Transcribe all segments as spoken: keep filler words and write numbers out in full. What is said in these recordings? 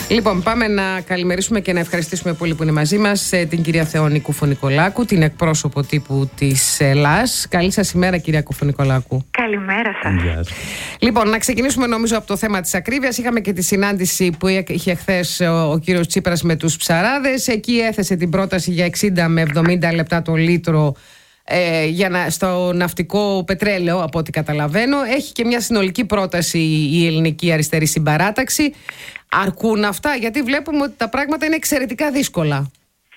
Λοιπόν, πάμε να καλημερίσουμε και να ευχαριστήσουμε πολύ που είναι μαζί μας την κυρία Θεόνη Κουφονικολάκου, την εκπρόσωπο τύπου της ΕΛΑΣ. Καλή σας ημέρα, κυρία Κουφονικολάκου. Καλημέρα σας. Yes. Λοιπόν, να ξεκινήσουμε νομίζω από το θέμα της ακρίβειας. Είχαμε και τη συνάντηση που είχε χθες ο, ο κύριος Τσίπρας με τους ψαράδες. Εκεί έθεσε την πρόταση για εξήντα με εβδομήντα λεπτά το λίτρο ε, για να, στο ναυτικό πετρέλαιο, από ό,τι καταλαβαίνω. Έχει και μια συνολική πρόταση η ελληνική αριστερή συμπαράταξη. Αρκούν αυτά, γιατί βλέπουμε ότι τα πράγματα είναι εξαιρετικά δύσκολα.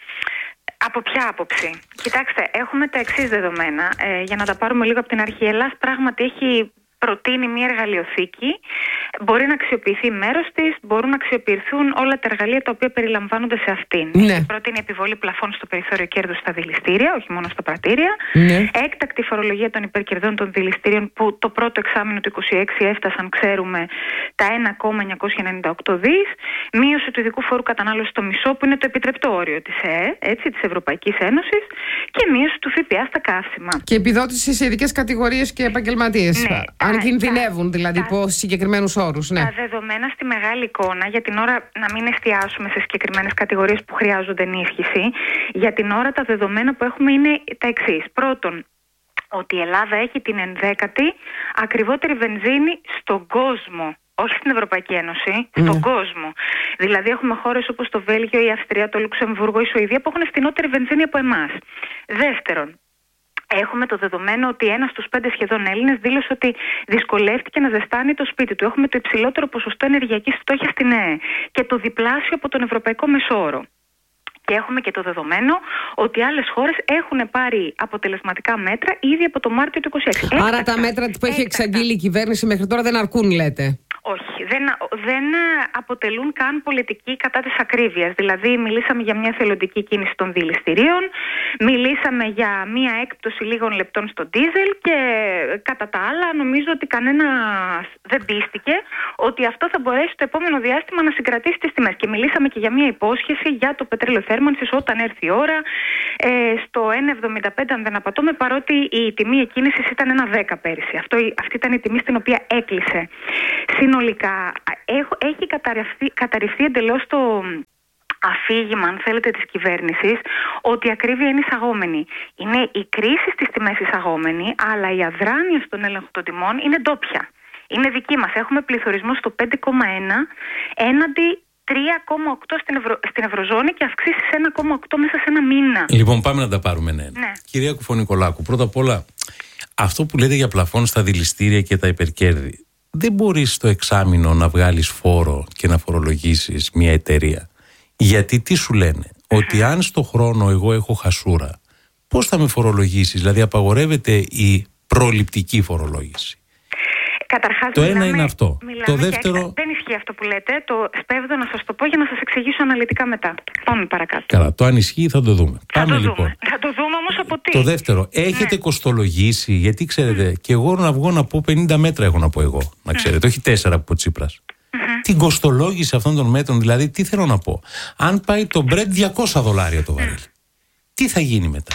Από ποια άποψη? Κοιτάξτε, έχουμε τα εξής δεδομένα. Ε, για να τα πάρουμε λίγο από την αρχή. Η Ελλάδα πράγματι έχει προτείνει μια εργαλειοθήκη. Μπορεί να αξιοποιηθεί μέρος της, μπορούν να αξιοποιηθούν όλα τα εργαλεία τα οποία περιλαμβάνονται σε αυτήν. Ναι. Έχει προτείνει επιβολή πλαφών στο περιθώριο κέρδους στα δηληστήρια, όχι μόνο στα πρατήρια. Ναι. Έκτακτη φορολογία των υπερκερδών των δηληστήριων, που το πρώτο εξάμηνο του είκοσι έξι έφτασαν, ξέρουμε, τα ένα κόμμα εννιακόσια ενενήντα οκτώ δις. Μείωση του ειδικού φόρου κατανάλωσης στο μισό, που είναι το επιτρεπτό όριο της ΕΕ, έτσι, της Ευρωπαϊκής Ένωσης, και μείωση του ΦΠΑ στα καύσιμα. Και επιδότηση σε ειδικές κατηγορίες και επαγγελματίες. Ναι. Αν κινδυνεύουν, τα, δηλαδή, τα, υπό συγκεκριμένους όρους. Ναι. Τα δεδομένα στη μεγάλη εικόνα, για την ώρα να μην εστιάσουμε σε συγκεκριμένες κατηγορίες που χρειάζονται ενίσχυση, για την ώρα τα δεδομένα που έχουμε είναι τα εξής. Πρώτον, ότι η Ελλάδα έχει την ενδέκατη ακριβότερη βενζίνη στον κόσμο. Όχι στην Ευρωπαϊκή Ένωση, στον mm. κόσμο. Δηλαδή έχουμε χώρες όπως το Βέλγιο, η Αυστρία, το Λουξεμβούργο, η Σουηδία που έχουν φθηνότερη βενζίνη από εμάς. Δεύτερον, έχουμε το δεδομένο ότι ένας στους πέντε σχεδόν Έλληνες δήλωσε ότι δυσκολεύτηκε να ζεστάνει το σπίτι του. Έχουμε το υψηλότερο ποσοστό ενεργειακής φτώχειας στην ΕΕ και το διπλάσιο από τον ευρωπαϊκό μεσόωρο. Και έχουμε και το δεδομένο ότι άλλες χώρες έχουν πάρει αποτελεσματικά μέτρα ήδη από το Μάρτιο του είκοσι έξι. Άρα Έκτακτα, τα μέτρα που έχει έκτακτα. εξαγγείλει η κυβέρνηση μέχρι τώρα δεν αρκούν, λέτε? Όχι, δεν, δεν αποτελούν καν πολιτική κατά της ακρίβειας. Δηλαδή μιλήσαμε για μια θελοντική κίνηση των δηληστηρίων, μιλήσαμε για μια έκπτωση λίγων λεπτών στο ντίζελ και κατά τα άλλα νομίζω ότι κανένας δεν πίστηκε ότι αυτό θα μπορέσει το επόμενο διάστημα να συγκρατήσει τις τιμές. Και μιλήσαμε και για μια υπόσχεση για το πετρέλαιο θέρμανσης όταν έρθει η ώρα ε, στο ένα εβδομήντα πέντε, αν δεν απατώμε, παρότι η τιμή εκκίνησης ήταν ένα δέκα πέρυσι. Αυτό, αυτή ήταν η τιμή στην οποία έκλεισε. Συνολικά έχει καταρριφθεί, καταρριφθεί εντελώς το αφήγημα, αν θέλετε, της κυβέρνησης ότι η ακρίβεια είναι εισαγόμενη. Είναι η κρίση στις τιμές εισαγόμενη, αλλά η αδράνεια στον έλεγχο των τιμών είναι ντόπια. Είναι δική μας. Έχουμε πληθωρισμό στο πέντε κόμμα ένα έναντι τρία κόμμα οκτώ στην, Ευρω... στην Ευρωζώνη και αυξήσεις ένα κόμμα οκτώ μέσα σε ένα μήνα. Λοιπόν, πάμε να τα πάρουμε ναι. ναι. Κυρία Κουφονικολάκου, πρώτα απ' όλα, αυτό που λέτε για πλαφών στα δηληστήρια και τα υπερκέρδη, δεν μπορείς στο εξάμηνο να βγάλεις φόρο και να φορολογήσεις μια εταιρεία. Γιατί τι σου λένε, uh-huh. ότι αν στο χρόνο εγώ έχω χασούρα, πώς θα με φορολογήσεις? Δηλαδή απαγορεύεται η προληπτική φορολόγηση. Καταρχάς, το μιλάμε, ένα είναι αυτό. Το δεύτερο. Και, δεν ισχύει αυτό που λέτε. Το σπέβδω να σας το πω για να σας εξηγήσω αναλυτικά μετά. Πάμε παρακάτω. Καλά, το αν ισχύει θα το δούμε. Θα Πάμε το λοιπόν. Δούμε. Θα το δούμε όμως από τι. Το δεύτερο, έχετε ναι. κοστολογήσει, γιατί ξέρετε, mm. και εγώ να βγω να πω πενήντα μέτρα έχω να πω εγώ, να ξέρετε, mm. όχι τέσσερα που είπε ο Τσίπρας. Mm-hmm. Την κοστολόγηση αυτών των μέτρων, δηλαδή τι θέλω να πω. Αν πάει το Brent διακόσια δολάρια το βαρέλι, mm. τι θα γίνει μετά?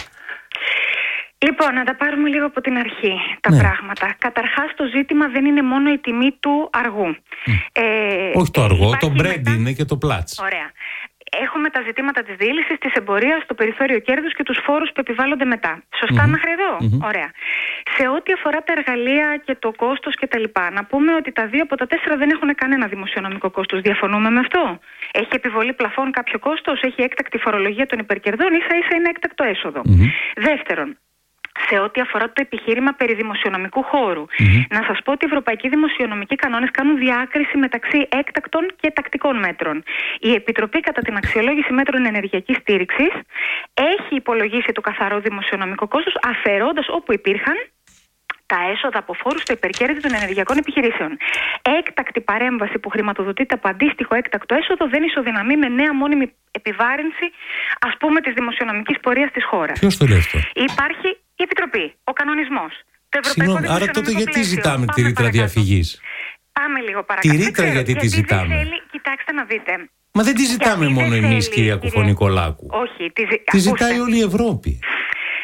Λοιπόν, να τα πάρουμε λίγο από την αρχή τα ναι. πράγματα. Καταρχάς, το ζήτημα δεν είναι μόνο η τιμή του αργού. Mm. Ε, Όχι το αργό, το Brent μετά... είναι και το πλάτς. Ωραία. Έχουμε τα ζητήματα της διήλυσης, της εμπορίας, το περιθώριο κέρδους και τους φόρους που επιβάλλονται μετά. Σωστά mm-hmm. μέχρι εδώ? Mm-hmm. Ωραία. Σε ό,τι αφορά τα εργαλεία και το κόστος κτλ., να πούμε ότι τα δύο από τα τέσσερα δεν έχουν κανένα δημοσιονομικό κόστος. Διαφωνούμε με αυτό? Έχει επιβολή πλαφών κάποιο κόστος? Έχει έκτακτη φορολογία των υπερκερδών? Ίσα ίσα είναι έκτακτο έσοδο. Mm-hmm. Δεύτερον, σε ό,τι αφορά το επιχείρημα περί δημοσιονομικού χώρου. Mm-hmm. Να σας πω ότι οι ευρωπαϊκοί δημοσιονομικοί κανόνες κάνουν διάκριση μεταξύ έκτακτων και τακτικών μέτρων. Η Επιτροπή κατά την αξιολόγηση μέτρων ενεργειακής στήριξης έχει υπολογίσει το καθαρό δημοσιονομικό κόστος, αφαιρώντας όπου υπήρχαν τα έσοδα από φόρους στο υπερκέρδη των ενεργειακών επιχειρήσεων. Έκτακτη παρέμβαση που χρηματοδοτείται από αντίστοιχο έκτακτο έσοδο δεν ισοδυναμεί με νέα μόνιμη επιβάρυνση, ας πούμε, της δημοσιονομικής πορείας της χώρας. Ποιος το λέει αυτό? Υπάρχει η Επιτροπή, ο κανονισμός. Το Συγγνώμη, άρα τότε γιατί πλαίσιο. ζητάμε Πάμε τη ρήτρα διαφυγής? Πάμε λίγο παρακάτω. Τη ρήτρα γιατί, γιατί τη ζητάμε? Θέλει, κοιτάξτε να δείτε. Μα δεν τη ζητάμε μόνο εμείς, κυρία Κουφονικολάκου. Όχι, τη, τη ζητάει όλη η Ευρώπη.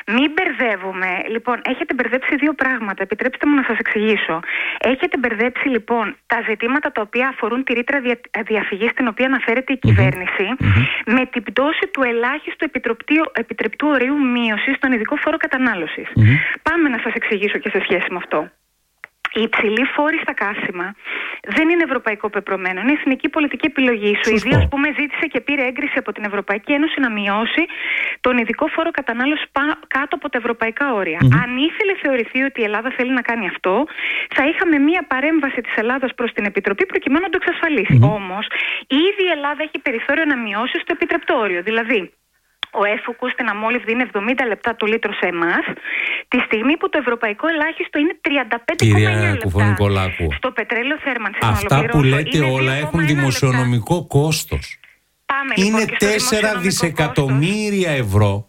Μην μπερδεύουμε. Λοιπόν, έχετε μπερδέψει δύο πράγματα. Επιτρέψτε μου να σας εξηγήσω. Έχετε μπερδέψει λοιπόν τα ζητήματα τα οποία αφορούν τη ρήτρα δια, διαφυγής στην οποία αναφέρεται η mm-hmm. κυβέρνηση mm-hmm. με την πτώση του ελάχιστου επιτρεπτού ορίου μείωσης στον ειδικό φόρο κατανάλωσης. Mm-hmm. Πάμε να σας εξηγήσω και σε σχέση με αυτό. Οι υψηλοί φόροι στα καύσιμα δεν είναι ευρωπαϊκό πεπρωμένο, είναι εθνική πολιτική επιλογή. Η Σουηδία, ας πούμε, ζήτησε και πήρε έγκριση από την Ευρωπαϊκή Ένωση να μειώσει τον ειδικό φόρο κατανάλωση κάτω από τα ευρωπαϊκά όρια. Mm-hmm. Αν ήθελε θεωρηθεί ότι η Ελλάδα θέλει να κάνει αυτό, θα είχαμε μία παρέμβαση της Ελλάδας προς την Επιτροπή προκειμένου να το εξασφαλίσει. Mm-hmm. Όμως, ήδη η Ελλάδα έχει περιθώριο να μειώσει στο επιτρεπτό όριο. Δηλαδή, ο έφουκου στην αμόλυβδη είναι εβδομήντα λεπτά το λίτρο σε εμάς, τη στιγμή που το ευρωπαϊκό ελάχιστο είναι τριάντα πέντε κόμμα εννιά λεπτά. Στο πετρέλαιο θέρμανσης. Αυτά που λέτε όλα έχουν δημοσιονομικό λεπτά. Κόστος. Πάμε, είναι λοιπόν, τέσσερα δισεκατομμύρια κόστος. Ευρώ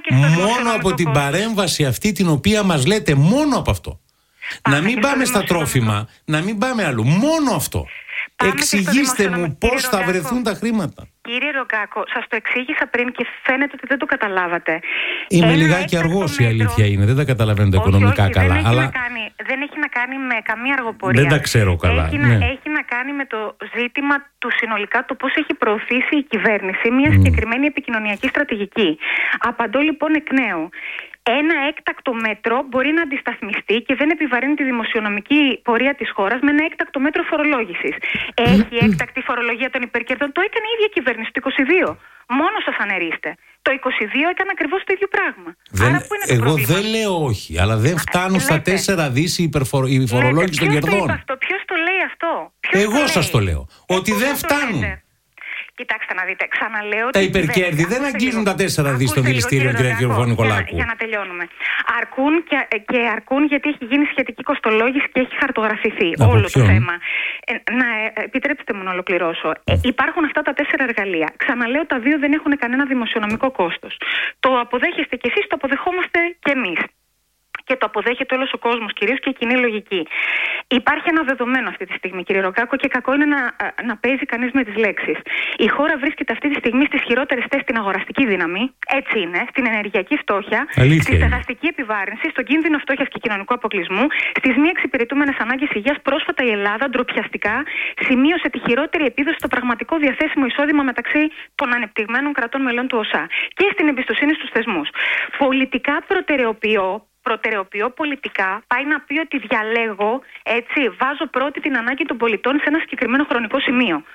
μόνο από την κόστος. Παρέμβαση αυτή την οποία μας λέτε, μόνο από αυτό. Πάμε να μην πάμε στα τρόφιμα, να μην πάμε αλλού, μόνο αυτό. Πάμε Εξηγήστε μου πώς θα Ρογκάκο. βρεθούν τα χρήματα. Κύριε Ρογκάκο, σας το εξήγησα πριν και φαίνεται ότι δεν το καταλάβατε. Είμαι Ένα λιγάκι αργός, η αλήθεια είναι. Δεν τα καταλαβαίνω τα οικονομικά όχι, καλά. Δεν έχει, αλλά... να κάνει, δεν έχει να κάνει με καμία αργοπορία. Δεν τα ξέρω καλά. Έχει, ναι. να, έχει να κάνει με το ζήτημα του συνολικά, το πώς έχει προωθήσει η κυβέρνηση μια συγκεκριμένη mm. επικοινωνιακή στρατηγική. Απαντώ λοιπόν εκ νέου. Ένα έκτακτο μέτρο μπορεί να αντισταθμιστεί και δεν επιβαρύνει τη δημοσιονομική πορεία της χώρας με ένα έκτακτο μέτρο φορολόγησης. Έχει έκτακτη φορολογία των υπερκερδών. Το έκανε η ίδια κυβέρνηση το είκοσι δύο. Μόνο σας ανερίστε. Το είκοσι δύο έκανε ακριβώς το ίδιο πράγμα. Δεν, Άρα, πού είναι το εγώ πρόβλημα? δεν λέω όχι, αλλά δεν φτάνουν στα τέσσερα δις η, υπερφορο... η φορολόγηση των κερδών. Ποιος το λέει αυτό? Ποιος εγώ το σας το λέω. Ε, ότι δεν φτάνουν. Κοιτάξτε να δείτε, ξαναλέω. Τα υπερκέρδη δεν αγγίζουν τα τέσσερα δις στο δηληστήριο, κύριε Νικολάκου. Για να τελειώνουμε. Αρκούν και, και αρκούν γιατί έχει γίνει σχετική κοστολόγηση και έχει χαρτογραφηθεί από όλο ποιον? το θέμα. Ε, να ε, επιτρέψτε μου να ολοκληρώσω. Ε, υπάρχουν αυτά τα τέσσερα εργαλεία. Ξαναλέω, τα δύο δεν έχουν κανένα δημοσιονομικό κόστος. Το αποδέχεστε κι εσείς, το αποδεχόμαστε κι εμείς. Και το αποδέχεται όλος ο κόσμος, κυρίως και η κοινή λογική. Υπάρχει ένα δεδομένο αυτή τη στιγμή, κύριε Ρογκάκο, και κακό είναι να, να παίζει κανείς με τις λέξεις. Η χώρα βρίσκεται αυτή τη στιγμή στις χειρότερες θέσεις στην αγοραστική δύναμη, έτσι είναι, στην ενεργειακή φτώχεια, αλήθεια στη στεγαστική επιβάρυνση, στον κίνδυνο φτώχειας και κοινωνικού αποκλεισμού, στις μη εξυπηρετούμενες ανάγκες υγείας. Πρόσφατα η Ελλάδα ντροπιαστικά σημείωσε τη χειρότερη επίδοση στο πραγματικό διαθέσιμο εισόδημα μεταξύ των ανεπτυγμένων κρατών μελών του ΟΣΑ και στην εμπιστοσύνη στους θεσμούς. Πολιτικά προτεραιοποιώ. Προτεραιοποιώ πολιτικά, πάει να πει ότι διαλέγω, έτσι, βάζω πρώτη την ανάγκη των πολιτών σε ένα συγκεκριμένο χρονικό σημείο.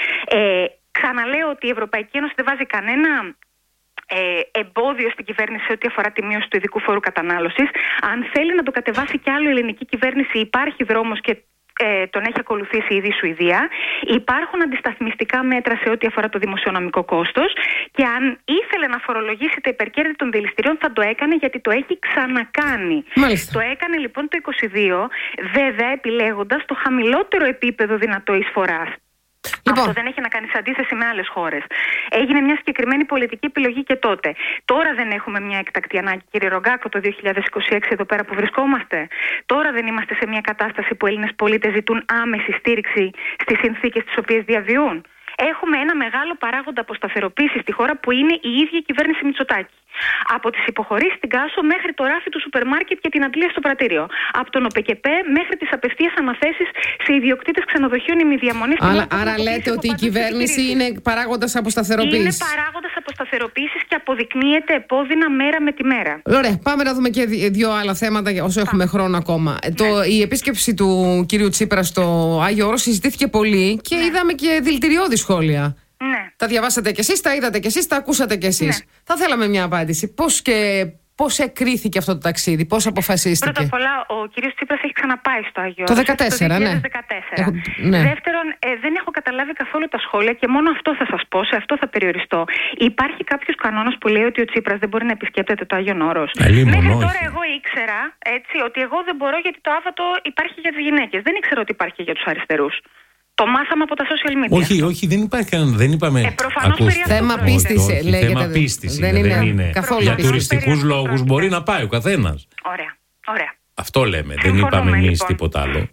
Ε, ξαναλέω ότι η Ευρωπαϊκή Ένωση δεν βάζει κανένα ε, εμπόδιο στην κυβέρνηση ό,τι αφορά τη μείωση του ειδικού φόρου κατανάλωσης. Αν θέλει να το κατεβάσει κι άλλο η ελληνική κυβέρνηση, υπάρχει δρόμος και Ε, τον έχει ακολουθήσει ήδη η Σουηδία. Υπάρχουν αντισταθμιστικά μέτρα σε ό,τι αφορά το δημοσιονομικό κόστος και αν ήθελε να φορολογήσει τα υπερκέρδη των δηληστηρίων θα το έκανε, γιατί το έχει ξανακάνει. Μάλιστα. Το έκανε λοιπόν το είκοσι δύο, βέβαια επιλέγοντας το χαμηλότερο επίπεδο δυνατό εισφοράς. Λοιπόν. Αυτό δεν έχει να κάνει σε αντίθεση με άλλες χώρες. Έγινε μια συγκεκριμένη πολιτική επιλογή και τότε. Τώρα δεν έχουμε μια εκτακτή ανάγκη, κύριε Ρογκάκο, το δύο χιλιάδες είκοσι έξι εδώ πέρα που βρισκόμαστε. Τώρα δεν είμαστε σε μια κατάσταση που Έλληνες πολίτες ζητούν άμεση στήριξη στις συνθήκες τις οποίες διαβιούν. Έχουμε ένα μεγάλο παράγοντα αποσταθεροποίηση στη χώρα που είναι η ίδια η κυβέρνηση Μητσοτάκη. Από τις υποχωρήσεις στην Κάσο μέχρι το ράφι του σούπερ μάρκετ και την αντλία στο πρατήριο. Από τον ΟΠΕΚΕΠΕ μέχρι τις απευθείας αναθέσεις σε ιδιοκτήτες ξενοδοχείων ημιδιαμονής. Άρα, άρα λέτε ότι η κυβέρνηση είναι παράγοντας αποσταθεροποίησης. Είναι παράγοντας αποσταθεροποίησης και αποδεικνύεται επώδυνα μέρα με τη μέρα. Ωραία, πάμε να δούμε και δύο άλλα θέματα όσο έχουμε Πάμε. χρόνο ακόμα. Ναι. Το, η επίσκεψη του κυρίου Τσίπρα στο Άγιο Όρος συζητήθηκε πολύ και ναι. είδαμε και δηλητηριώδη σχόλια. Ναι. Τα διαβάσατε κι εσείς, τα είδατε κι εσείς, τα ακούσατε κι εσείς. Ναι. Θα θέλαμε μια απάντηση. Πώς και πώς εκκρίθηκε αυτό το ταξίδι, πώς αποφασίστηκε? Πρώτα απ' όλα, ο κύριος Τσίπρας έχει ξαναπάει στο Άγιο Όρος. Το δεκατέσσερα, το ναι. δύο χιλιάδες δεκατέσσερα. Έχω, ναι. Δεύτερον, ε, δεν έχω καταλάβει καθόλου τα σχόλια και μόνο αυτό θα σας πω, σε αυτό θα περιοριστώ. Υπάρχει κάποιος κανόνας που λέει ότι ο Τσίπρας δεν μπορεί να επισκέπτεται το Άγιον Όρος. Μέχρι τώρα εγώ ήξερα, έτσι, ότι εγώ δεν μπορώ γιατί το Άβατο υπάρχει για τις γυναίκες. Δεν ήξερα ότι υπάρχει για τους αριστερούς. Το μάθαμε από τα social media. Όχι, όχι, δεν υπάρχει κανένα. Δεν είπαμε. Ε, προφανώς θέμα πίστης, λέγεται. Θέμα πίστης. Δεν είναι, δεν είναι. καθόλου για πίστης. τουριστικούς λόγους μπορεί να πάει ο καθένας. Ωραία, ωραία. Αυτό λέμε. Δεν είπαμε εμείς λοιπόν τίποτα άλλο.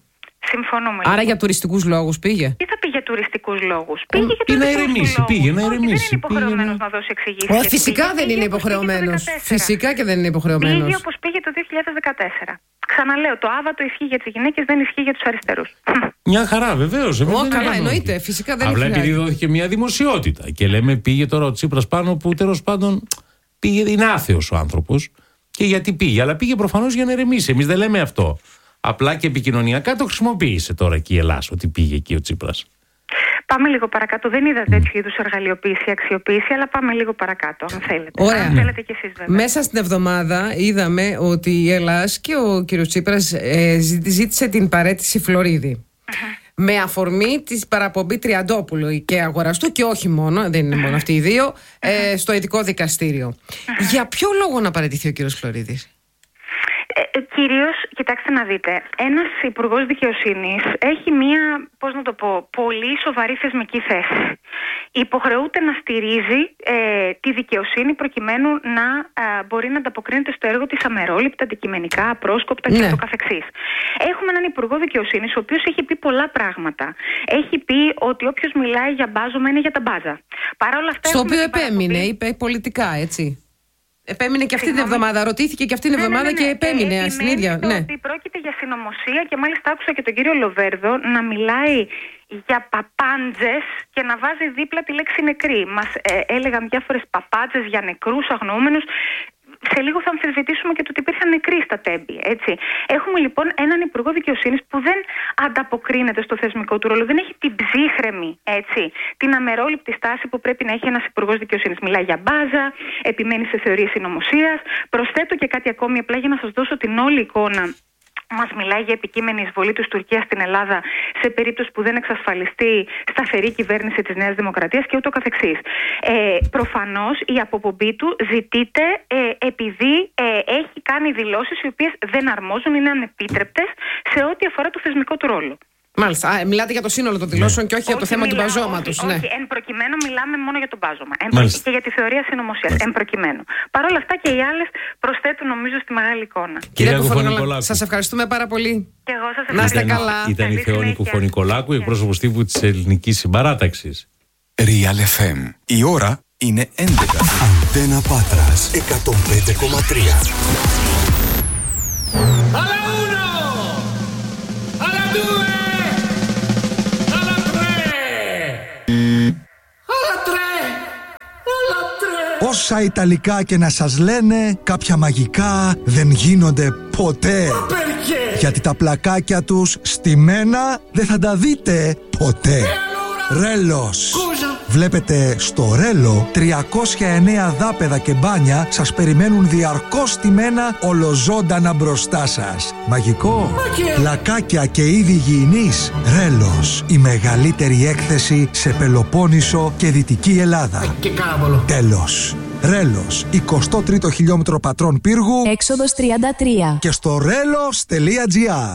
Συμφωνούμε. Άρα λοιπόν. για τουριστικούς λόγους πήγε. Τι θα πει για τουριστικούς λόγους? Πήγε για Πήγε να τουριστικούς ηρεμήσει, λόγους. πήγε να Όχι, ηρεμήσει. δεν είναι υποχρεωμένος πήγε... να δώσει εξηγήσεις. Όχι, φυσικά πήγε, δεν πήγε είναι όπως πήγε υποχρεωμένος. το δύο χιλιάδες δεκατέσσερα. Φυσικά και δεν είναι υποχρεωμένος. Πήγε όπως πήγε το δύο χιλιάδες δεκατέσσερα. Ξαναλέω, το άβατο ισχύει για τις γυναίκες, δεν ισχύει για τους αριστερούς. Μια χαρά, βεβαίως. Ω, καλά, εννοείται. Φυσικά δεν Απλά είναι. επειδή δόθηκε μια δημοσιότητα και λέμε πήγε τώρα ο Τσίπρας πάνω που τέλος πάντων πήγε, είναι άθεος ο άνθρωπος. Και γιατί πήγε, αλλά πήγε προφανώς για να ηρεμήσει. Εμείς δεν λέμε αυτό. Απλά και επικοινωνιακά το χρησιμοποίησε τώρα εκεί η Ελλάδα, ότι πήγε εκεί ο Τσίπρας. Πάμε λίγο παρακάτω. Δεν είδα τέτοιου είδους εργαλειοποίηση, αξιοποίηση, αλλά πάμε λίγο παρακάτω, αν θέλετε. Ωραία. Αν θέλετε κι εσείς, βέβαια. Μέσα στην εβδομάδα είδαμε ότι η Ελλάς και ο κύριος Τσίπρας ε, ζήτησε την παραίτηση Φλωρίδη. Uh-huh. Με αφορμή τη παραπομπή Τριαντόπουλου και Αγοραστού, και όχι μόνο, δεν είναι μόνο αυτοί οι δύο, ε, στο ειδικό δικαστήριο. Uh-huh. Για ποιο λόγο να παραιτηθεί ο κύριος Φλωρίδης? Ε, κυρίως, κοιτάξτε να δείτε, ένας υπουργός δικαιοσύνης έχει μία, πώς να το πω, πολύ σοβαρή θεσμική θέση. Υποχρεούται να στηρίζει ε, τη δικαιοσύνη προκειμένου να ε, μπορεί να ανταποκρίνεται στο έργο της αμερόληπτα, αντικειμενικά, απρόσκοπτα και ναι. το καθεξής. Έχουμε έναν υπουργό δικαιοσύνης ο οποίος έχει πει πολλά πράγματα. Έχει πει ότι όποιος μιλάει για μπάζωμα είναι για τα μπάζα. Παρά όλα αυτά, στο οποίο επέμεινε, παραπομπή... είπε πολιτικά, έτσι. Επέμεινε και αυτή την εβδομάδα, ρωτήθηκε και αυτή την εβδομάδα ναι, ναι, ναι, ναι. και επέμεινε ε, στην ίδια. Ναι. Ναι. Ότι πρόκειται για συνωμοσία και μάλιστα άκουσα και τον κύριο Λοβέρδο να μιλάει για παπάντζες και να βάζει δίπλα τη λέξη νεκροί. Μας ε, έλεγαν διάφορες παπάντζες για νεκρούς αγνοούμενους. Σε λίγο θα αμφισβητήσουμε και το ότι υπήρχαν νεκροί στα τέμπη. Έτσι. Έχουμε λοιπόν έναν υπουργό δικαιοσύνης που δεν ανταποκρίνεται στο θεσμικό του ρόλο, δεν έχει την ψύχρεμη, έτσι, την αμερόληπτη στάση που πρέπει να έχει ένας υπουργός δικαιοσύνης. Μιλάει για μπάζα, επιμένει σε θεωρίες συνωμοσίας. Προσθέτω και κάτι ακόμη, απλά για να σας δώσω την όλη εικόνα. Μας μιλάει για επικείμενη εισβολή της Τουρκίας στην Ελλάδα σε περίπτωση που δεν εξασφαλιστεί σταθερή κυβέρνηση της Νέας Δημοκρατίας και ούτω καθεξής. Ε, προφανώς η αποπομπή του ζητείται ε, επειδή ε, έχει κάνει δηλώσεις οι οποίες δεν αρμόζουν, είναι ανεπίτρεπτες σε ό,τι αφορά το θεσμικό του ρόλο. Μάλιστα. Α, μιλάτε για το σύνολο των δηλώσεων και όχι, όχι για το θέμα μιλάω, του μπαζώματος. Όχι, ναι. όχι, εν προκειμένου μιλάμε μόνο για το μπάζωμα. Εν προ... Και για τη θεωρία συνωμοσίας. Εν προκειμένου. Παρ' όλα αυτά και οι άλλες προσθέτουν νομίζω στη μεγάλη εικόνα. Κυρία Κουφωνικολάκου, σας ευχαριστούμε πάρα πολύ. Και εγώ σας ευχαριστώ. Να είστε καλά. Ήταν η Θεόνη Κουφωνικολάκου, εκπρόσωπος τύπου της Ελληνικής Συμπαράταξης. Real εφ εμ. Η ώρα είναι έντεκα. Αντένα Πάτρας εκατόν πέντε κόμμα τρία. Όσα Ιταλικά και να σας λένε, κάποια μαγικά δεν γίνονται ποτέ. Γιατί τα πλακάκια τους στημένα δεν θα τα δείτε ποτέ. Ρέλος. Βλέπετε, στο Ρέλο τριακόσια εννέα δάπεδα και μπάνια σας περιμένουν διαρκώς στημένα ολοζώντανα μπροστά σας. Μαγικό. Πλακάκια και είδη υγιεινής. Ρέλος. Η μεγαλύτερη έκθεση σε Πελοπόννησο και Δυτική Ελλάδα. Και κάβολο. Τέλος. Ρέλος, εικοστό τρίτο χιλιόμετρο πατρών πύργου, έξοδος τριάντα τρία. Και στο ρέλος τελεία τζι άρ.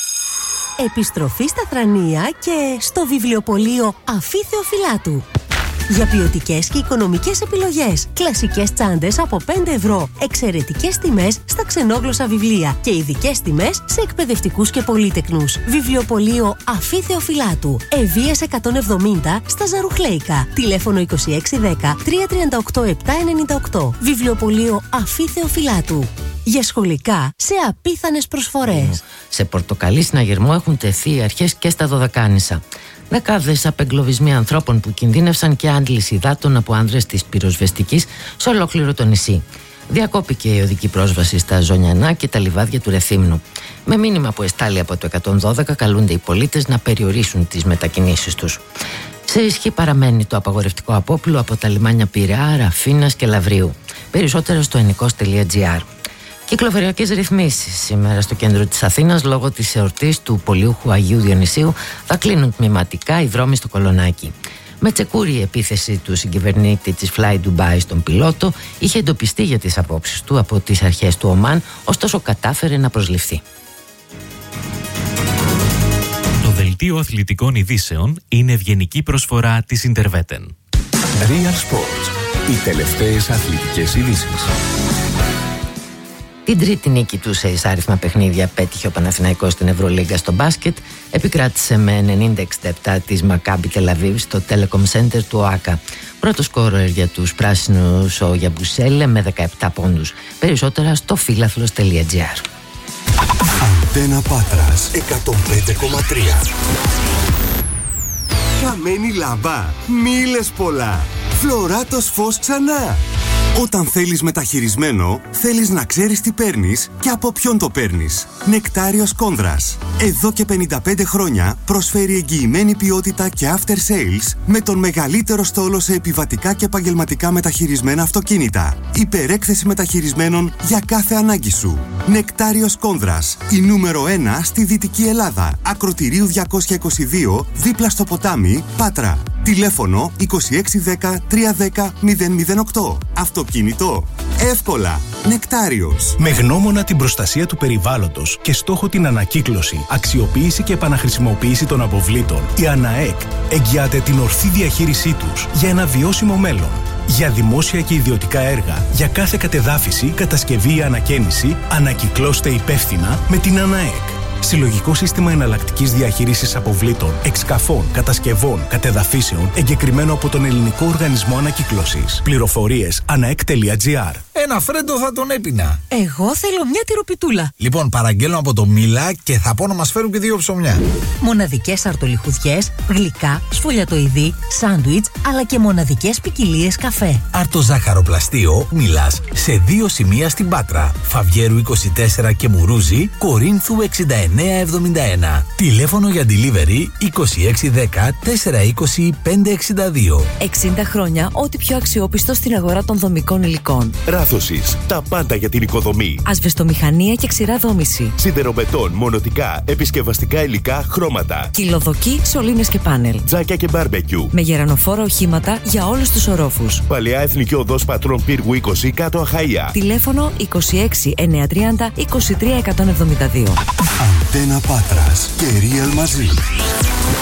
Επιστροφή στα Θρανία και στο βιβλιοπωλείο Αφή Θεοφυλάτου. Για ποιοτικές και οικονομικές επιλογές. Κλασικές τσάντες από πέντε ευρώ. Εξαιρετικές τιμές στα ξενόγλωσσα βιβλία. Και ειδικές τιμές σε εκπαιδευτικούς και πολύτεκνους. Βιβλιοπωλείο Αφή Θεοφυλάτου. Ευβοίας εκατόν εβδομήντα στα Ζαρουχλέικα. Τηλέφωνο είκοσι έξι δέκα τριακόσια τριάντα οκτώ επτακόσια ενενήντα οκτώ. Βιβλιοπωλείο Αφή Θεοφυλάτου. Για σχολικά σε απίθανες προσφορές. Σε Πορτοκαλί συναγερμό έχουν τεθεί αρχές και στα Δωδεκάνησα. Δεκάδες απεγκλωβισμοί ανθρώπων που κινδύνευσαν και άντληση υδάτων από άνδρες της πυροσβεστικής σε ολόκληρο το νησί. Διακόπηκε η οδική πρόσβαση στα Ζωνιανά και τα λιβάδια του Ρεθύμνου. Με μήνυμα που εστάλει από το εκατόν δώδεκα, καλούνται οι πολίτες να περιορίσουν τις μετακινήσεις τους. Σε ισχύ παραμένει το απαγορευτικό απόπλου από τα λιμάνια Πειραιά, Ραφίνας και Λαβρίου. Περισσότερα στο ενικός τελεία τζι άρ. Κυκλοφοριακές ρυθμίσεις. Σήμερα στο κέντρο της Αθήνας, λόγω της εορτής του Πολιούχου Αγίου Διονυσίου, θα κλείνουν τμηματικά οι δρόμοι στο Κολονάκι. Με τσεκούρη η επίθεση του συγκυβερνήτη της Fly Dubai στον πιλότο είχε εντοπιστεί για τις απόψεις του από τις αρχές του Ομάν, ωστόσο κατάφερε να προσληφθεί. Το δελτίο αθλητικών ειδήσεων είναι ευγενική προσφορά της Interveten. Real Sports. Οι τελευταίες αθλητικές ειδήσεις. Την τρίτη νίκη του σε εισάριθμα παιχνίδια πέτυχε ο Παναθηναϊκός στην Ευρωλίγκα στο μπάσκετ. Επικράτησε με ενενήντα εξήντα επτά της Μακάμπι Τελαβίβ στο Telecom Center του ΟΑΚΑ. Πρώτο σκόρερ για τους πράσινους ο Γιαμπουσέλε με δεκαεπτά πόντους. Περισσότερα στο φίλαθλος τελεία τζι άρ. Αντένα Πάτρας εκατόν πέντε κόμμα τρία. Καμένη λάμπα, μη λες πολλά. Φλωράτος φως ξανά. Όταν θέλεις μεταχειρισμένο, θέλεις να ξέρεις τι παίρνεις και από ποιον το παίρνεις. Νεκτάριος Κόνδρας. Εδώ και πενήντα πέντε χρόνια προσφέρει εγγυημένη ποιότητα και after sales με τον μεγαλύτερο στόλο σε επιβατικά και επαγγελματικά μεταχειρισμένα αυτοκίνητα. Υπερέκθεση μεταχειρισμένων για κάθε ανάγκη σου. Νεκτάριος Κόνδρας. Η νούμερο ένα στη Δυτική Ελλάδα. Ακροτηρίου διακόσια είκοσι δύο, δίπλα στο ποτάμι, Πάτρα. Τηλέφωνο είκοσι έξι δέκα τριακόσια δέκα μηδέν μηδέν οκτώ. Αυτοκίνητο. Εύκολα. Νεκτάριος. Με γνώμονα την προστασία του περιβάλλοντος και στόχο την ανακύκλωση, αξιοποίηση και επαναχρησιμοποίηση των αποβλήτων, η ΑΝΑΕΚ εγγυάται την ορθή διαχείρισή τους για ένα βιώσιμο μέλλον. Για δημόσια και ιδιωτικά έργα, για κάθε κατεδάφιση, κατασκευή ή ανακαίνιση, ανακυκλώστε υπεύθυνα με την ΑΝΑΕΚ. Συλλογικό σύστημα εναλλακτικής διαχείρισης αποβλήτων, εξκαφών, κατασκευών, κατεδαφίσεων, εγκεκριμένο από τον Ελληνικό Οργανισμό Ανακύκλωσης. Πληροφορίες αναεκ τελεία τζι άρ. Ένα φρέντο θα τον έπινα. Εγώ θέλω μια τυροπιτούλα. Λοιπόν, παραγγέλνω από το Μίλα και θα πω να μας φέρουν και δύο ψωμιά. Μοναδικές αρτολιχουδιές, γλυκά, σφολιατοειδή, σάντουιτς, αλλά και μοναδικές ποικιλίες καφέ. Αρτοζάχαροπλαστείο Μίλας σε δύο σημεία στην Πάτρα. Φαβιέρου είκοσι τέσσερα και Μουρούζη, Κορίνθου εξήντα εννέα εβδομήντα ένα. Τηλέφωνο για delivery είκοσι έξι δέκα τετρακόσια είκοσι πέντε εξήντα δύο. εξήντα χρόνια ό,τι πιο αξιόπιστο στην αγορά των δομικών υλικών. Ράθωσης. Τα πάντα για την οικοδομή. Ασβεστομηχανία και ξηρά δόμηση. Σιδεροβετών, μονοτικά, επισκευαστικά υλικά, χρώματα. Κυλοδοκί, σωλήνες και πάνελ. Τζάκια και μπάρμπεκιου. Με γερανοφόρα οχήματα για όλους τους ορόφους. Παλαιά Εθνική Οδός Πατρών Πύργου είκοσι κάτω Αχαΐα. Τηλέφωνο είκοσι έξι εννιακόσια τριάντα είκοσι τρία εκατόν εβδομήντα δύο. Αντένα Πάτρας και Real μαζί.